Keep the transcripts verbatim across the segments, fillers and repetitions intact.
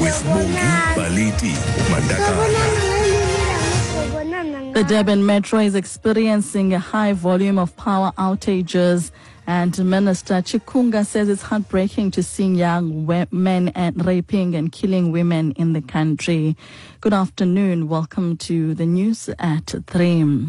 with Mongi Baliti Mandaka. The Durban Metro is experiencing a high volume of power outages, and Minister Chikunga says it's heartbreaking to see young men and raping and killing women in the country. Good afternoon. Welcome to the news at three.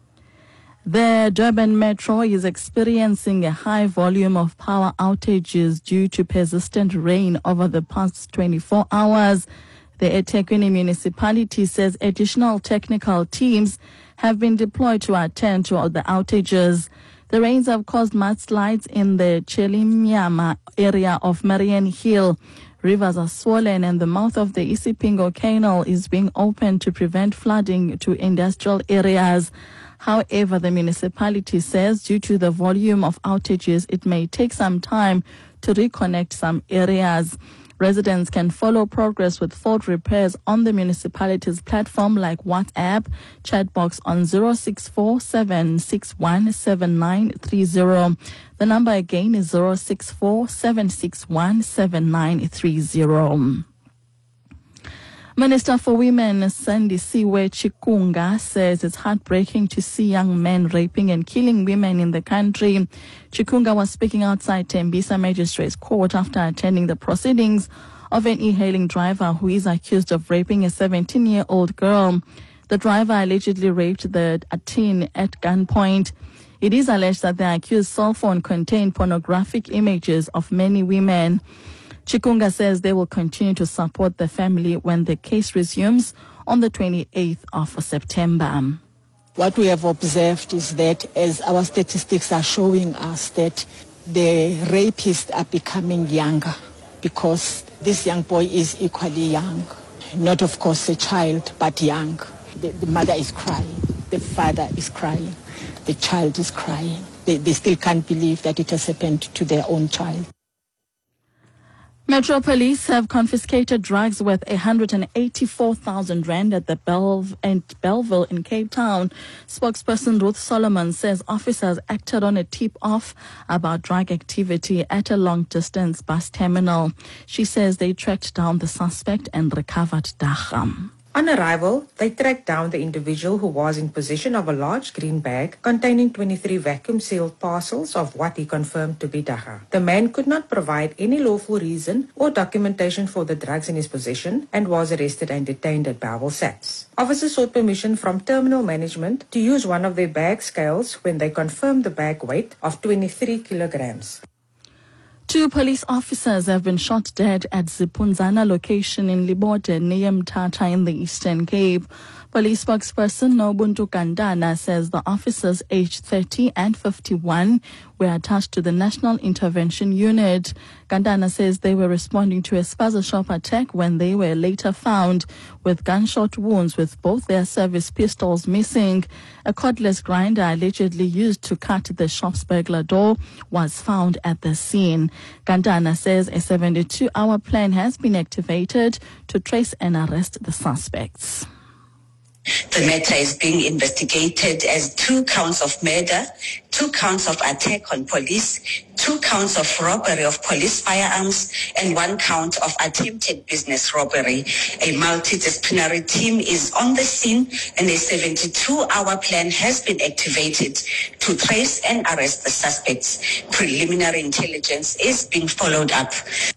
The Durban Metro is experiencing a high volume of power outages due to persistent rain over the past twenty-four hours. The eThekwini municipality says additional technical teams have been deployed to attend to the outages. The rains have caused mudslides in the Chelimyama area of Marian Hill. Rivers are swollen and the mouth of the Isipingo Canal is being opened to prevent flooding to industrial areas. However, the municipality says due to the volume of outages, it may take some time to reconnect some areas. Residents can follow progress with fault repairs on the municipality's platform like WhatsApp, chat box on zero six four seven six one seven nine three zero. The number again is zero six four seven six one seven nine three zero. Minister for Women Sandisiwe Chikunga says it's heartbreaking to see young men raping and killing women in the country. Chikunga was speaking outside Tembisa Magistrates Court after attending the proceedings of an e-hailing driver who is accused of raping a seventeen-year-old girl. The driver allegedly raped the teen at gunpoint. It is alleged that the accused's cell phone contained pornographic images of many women. Chikunga says they will continue to support the family when the case resumes on the twenty-eighth of September. What we have observed is that as our statistics are showing us that the rapists are becoming younger because this young boy is equally young. Not, of course, a child, but young. The, the mother is crying. The father is crying. The child is crying. They, they still can't believe that it has happened to their own child. Metro Police have confiscated drugs worth one hundred eighty-four thousand rand at the Belv and Belleville in Cape Town. Spokesperson Ruth Solomon says officers acted on a tip-off about drug activity at a long-distance bus terminal. She says they tracked down the suspect and recovered dagga. On arrival, they tracked down the individual who was in possession of a large green bag containing twenty-three vacuum-sealed parcels of what he confirmed to be dagga. The man could not provide any lawful reason or documentation for the drugs in his possession and was arrested and detained at Belleville S A T S. Officers sought permission from terminal management to use one of their bag scales when they confirmed the bag weight of twenty-three kilograms. Two police officers have been shot dead at Zipunzana location in Libode, near Mthatha in the Eastern Cape. Police spokesperson Nobuntu Kandana says the officers aged thirty and fifty-one were attached to the National Intervention Unit. Kandana says they were responding to a spaza shop attack when they were later found with gunshot wounds with both their service pistols missing. A cordless grinder allegedly used to cut the shop's burglar door was found at the scene. Kandana says a seventy-two hour plan has been activated to trace and arrest the suspects. The matter is being investigated as two counts of murder, two counts of attack on police, two counts of robbery of police firearms, and one count of attempted business robbery. A multidisciplinary team is on the scene and a seventy-two hour plan has been activated to trace and arrest the suspects. Preliminary intelligence is being followed up.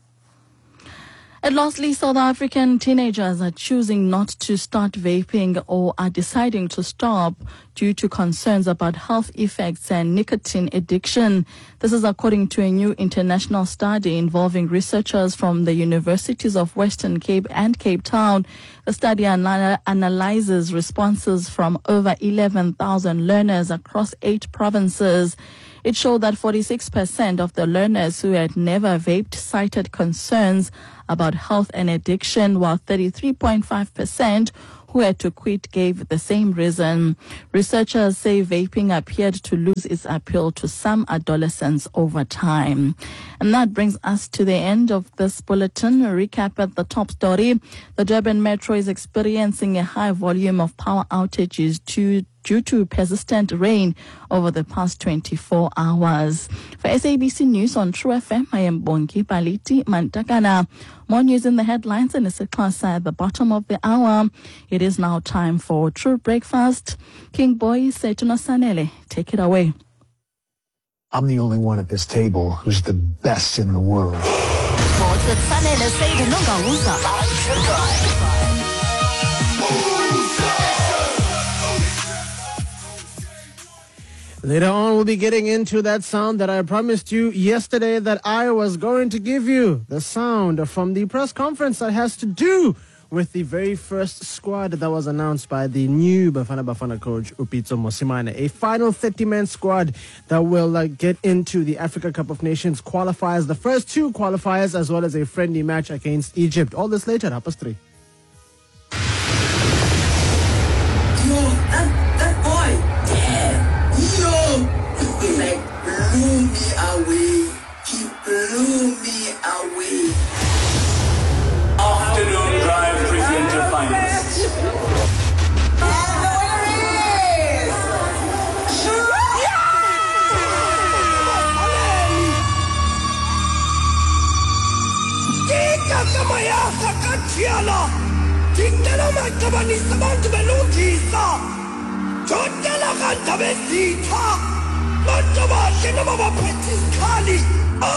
And lastly, South African teenagers are choosing not to start vaping or are deciding to stop due to concerns about health effects and nicotine addiction. This is according to a new international study involving researchers from the universities of Western Cape and Cape Town. The study anal- analyzes responses from over eleven thousand learners across eight provinces. It showed that forty-six percent of the learners who had never vaped cited concerns about health and addiction, while thirty-three point five percent who had to quit gave the same reason. Researchers say vaping appeared to lose its appeal to some adolescents over time. And that brings us to the end of this bulletin. A recap at the top story. The Durban Metro is experiencing a high volume of power outages due due to persistent rain over the past twenty-four hours. For S A B C News on True F M, I am Bongi Baliti Mantakana. More news in the headlines and it's a class at the bottom of the hour. It is now time for True Breakfast. King Boy Setuna Sanele, take it away. I'm the only one at this table who's the best in the world. Later on, we'll be getting into that sound that I promised you yesterday that I was going to give you. The sound from the press conference that has to do with the very first squad that was announced by the new Bafana Bafana coach, Upitso Mosimane. A final thirty-man squad that will uh, get into the Africa Cup of Nations qualifiers, the first two qualifiers, as well as a friendly match against Egypt. All this later at half past three. Yo, that, that boy, damn, yo, he like blew me away. He blew me away. Afternoon Drive presenter finalists. Kika kama yasa katiala. Tingala makabanisa bantu belutisa. Jodala kanta besita. Bantu bakhe noma baphethe iskali.